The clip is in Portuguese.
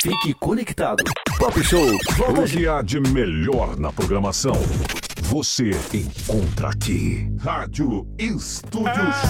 Fique conectado. Pop Show. O que há de melhor na programação, você encontra aqui. Rádio Estúdio